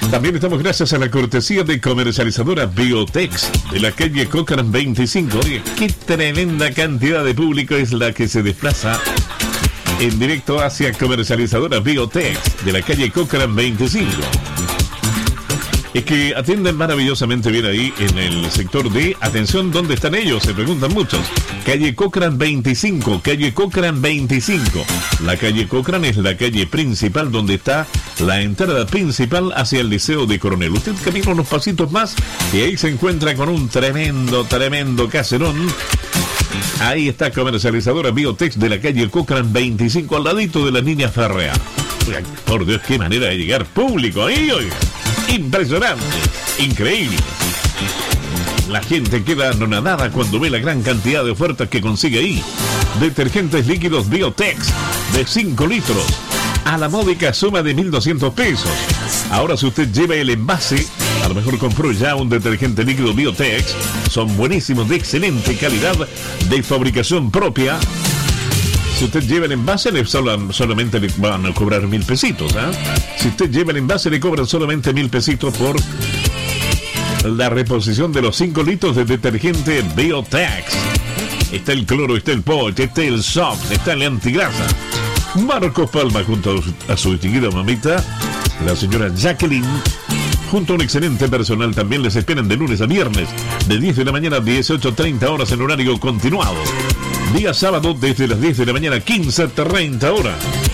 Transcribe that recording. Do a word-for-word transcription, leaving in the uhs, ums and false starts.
También estamos gracias a la cortesía de comercializadora Biotex de la calle Cochrane veinticinco. Oye, qué tremenda cantidad de público es la que se desplaza en directo hacia comercializadora Biotex de la calle Cochrane veinticinco. Es que atienden maravillosamente bien ahí en el sector de atención. ¿Dónde están ellos? Se preguntan muchos. Calle Cochrane veinticinco, calle Cochrane veinticinco. La calle Cochrane es la calle principal donde está la entrada principal hacia el Liceo de Coronel. Usted camina unos pasitos más y ahí se encuentra con un tremendo, tremendo caserón. Ahí está comercializadora Biotex de la calle Cochrane veinticinco, al ladito de la línea férrea. Por Dios, qué manera de llegar público ahí, oiga. Impresionante, increíble. La gente queda anonadada cuando ve la gran cantidad de ofertas que consigue ahí. Detergentes líquidos Biotex de cinco litros a la módica suma de mil doscientos pesos. Ahora, si usted lleva el envase, a lo mejor compró ya un detergente líquido Biotex. Son buenísimos, de excelente calidad, de fabricación propia. Si usted lleva el envase, le solo, solamente le van a cobrar mil pesitos. ¿eh? Si usted lleva el envase, le cobran solamente mil pesitos por la reposición de los cinco litros de detergente Biotex. Está el cloro, está el Poch, está el Soft, está el antigrasa. Marcos Palma junto a su, a su distinguida mamita, la señora Jacqueline, junto a un excelente personal, también les esperan de lunes a viernes, de diez de la mañana a dieciocho treinta horas en horario continuado. Día sábado desde las diez de la mañana a quince treinta horas.